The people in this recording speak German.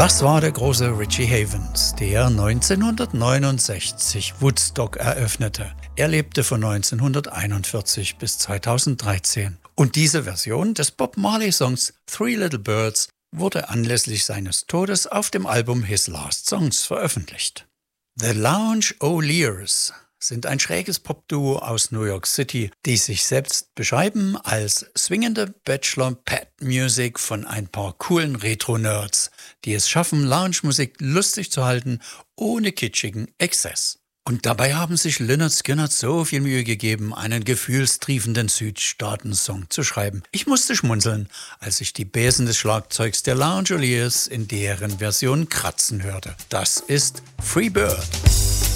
Das war der große Richie Havens, der 1969 Woodstock eröffnete. Er lebte von 1941 bis 2013. Und diese Version des Bob Marley-Songs Three Little Birds wurde anlässlich seines Todes auf dem Album His Last Songs veröffentlicht. The Lounge O'Lears sind ein schräges Popduo aus New York City, die sich selbst beschreiben als swingende Bachelor-Pad-Music von ein paar coolen Retro-Nerds, die es schaffen, Lounge-Musik lustig zu halten, ohne kitschigen Exzess. Und dabei haben sich Lynyrd Skynyrd so viel Mühe gegeben, einen gefühlstriefenden Südstaaten-Song zu schreiben. Ich musste schmunzeln, als ich die Bäsen des Schlagzeugs der Lounge O'Lears in deren Version kratzen hörte. Das ist Free Bird.